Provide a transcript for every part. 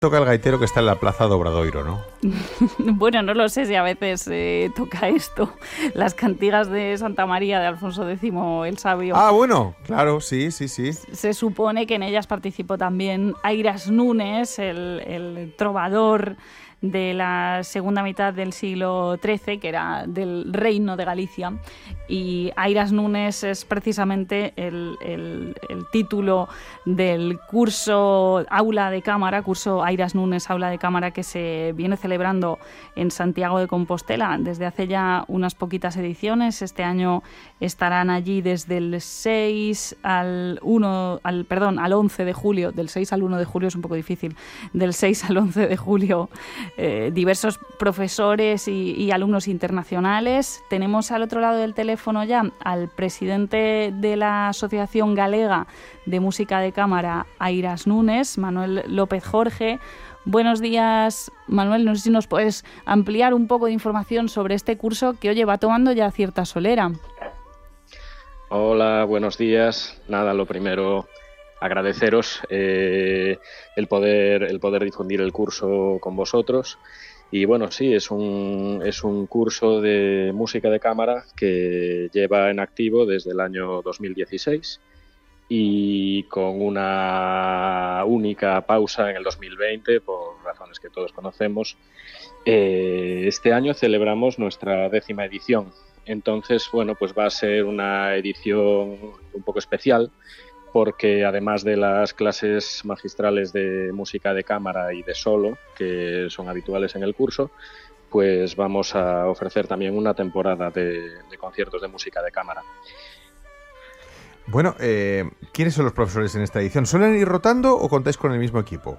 Toca el gaitero que está en la plaza de Obradoiro, ¿no? Bueno, no lo sé si a veces toca esto. Las cantigas de Santa María de Alfonso X el Sabio. Ah, bueno, claro, sí. Se supone que en ellas participó también Airas Nunes, el trovador de la segunda mitad del siglo XIII, que era del Reino de Galicia. Y Airas Nunes es precisamente el título del curso Aula de Cámara, curso Airas Nunes Aula de Cámara, que se viene celebrando en Santiago de Compostela desde hace ya unas poquitas ediciones. Este año estarán allí desde el 6 al 11 de julio, del 6 al 1 de julio es un poco difícil, del 6 al 11 de julio, diversos profesores y alumnos internacionales. Tenemos al otro lado del teléfono ya al presidente de la Asociación Galega de Música de Cámara, Airas Nunes, Manuel López Jorge. Buenos días, Manuel. No sé si nos puedes ampliar un poco de información sobre este curso que, oye, va tomando ya cierta solera. Hola, buenos días. Nada, lo primero, agradeceros el poder difundir el curso con vosotros. Y bueno, sí, es un curso de música de cámara que lleva en activo desde el año 2016 y con una única pausa en el 2020 por razones que todos conocemos. Este año celebramos nuestra 10ª edición. Entonces, bueno, pues va a ser una edición un poco especial, porque además de las clases magistrales de música de cámara y de solo, que son habituales en el curso, pues vamos a ofrecer también una temporada de conciertos de música de cámara. Bueno, ¿quiénes son los profesores en esta edición? ¿Suelen ir rotando o contáis con el mismo equipo?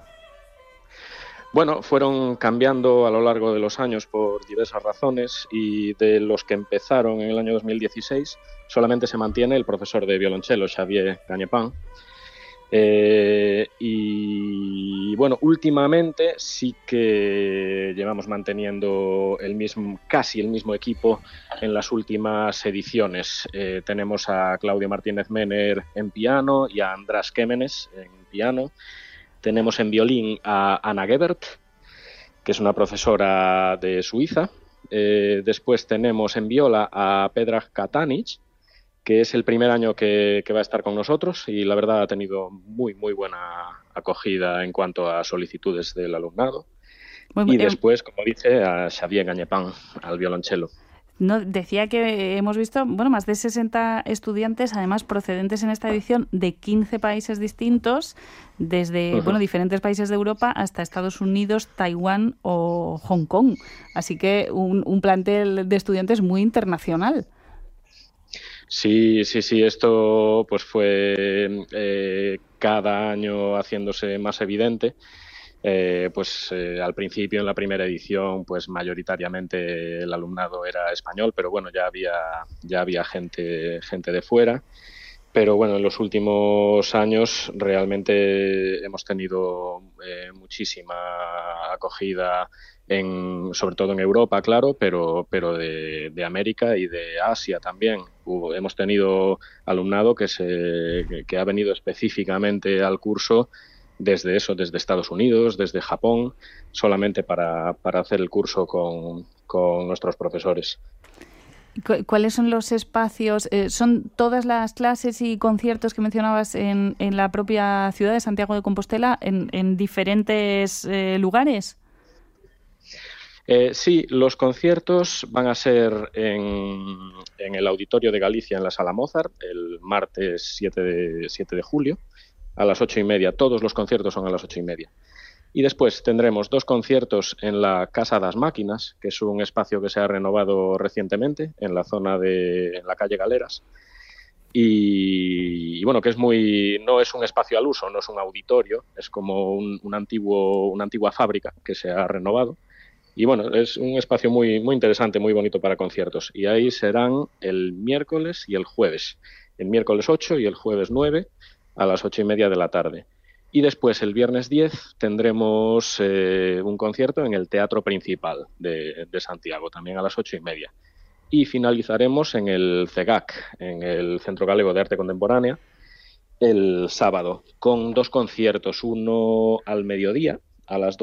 Bueno, fueron cambiando a lo largo de los años por diversas razones, y de los que empezaron en el año 2016 solamente se mantiene el profesor de violonchelo, Xavier Gañepán. Y bueno, últimamente sí que llevamos manteniendo casi el mismo equipo en las últimas ediciones. Tenemos a Claudio Martínez Mener en piano y a András Kémenes en piano. Tenemos en violín a Anna Gebert, que es una profesora de Suiza. Después tenemos en viola a Predrag Katanic, que es el primer año que va a estar con nosotros, y la verdad ha tenido muy buena acogida en cuanto a solicitudes del alumnado. Y después, como dice, a Xavier Gañepán al violonchelo. No, decía que hemos visto más de 60 estudiantes, además procedentes en esta edición de 15 países distintos, desde diferentes países de Europa hasta Estados Unidos, Taiwán o Hong Kong. Así que un plantel de estudiantes muy internacional. Sí, esto pues fue cada año haciéndose más evidente. Al principio, en la primera edición, pues mayoritariamente el alumnado era español, pero bueno, ya había gente de fuera. Pero bueno, en los últimos años realmente hemos tenido muchísima acogida, sobre todo en Europa, claro, pero de América y de Asia también. Hemos tenido alumnado que ha venido específicamente al curso desde Estados Unidos, desde Japón, solamente para hacer el curso con nuestros profesores. ¿Cuáles son los espacios? ¿Son todas las clases y conciertos que mencionabas en la propia ciudad de Santiago de Compostela, en diferentes lugares? Sí, los conciertos van a ser en el Auditorio de Galicia, en la Sala Mozart, el martes 7 de julio, a las 8:30. Todos los conciertos son a las 8:30. Y después tendremos 2 conciertos en la Casa das Máquinas, que es un espacio que se ha renovado recientemente en la zona en la calle Galeras. Y bueno, que no es un espacio al uso, no es un auditorio, es como una antigua fábrica que se ha renovado. Y bueno, es un espacio muy interesante, muy bonito para conciertos. Y ahí serán el miércoles y el jueves. El miércoles 8 y el jueves 9 a las 8:30 de la tarde. Y después, el viernes 10, tendremos un concierto en el Teatro Principal de Santiago, también a las 8:30. Y finalizaremos en el CEGAC, en el Centro Galego de Arte Contemporánea, el sábado, con 2 conciertos, uno al mediodía a las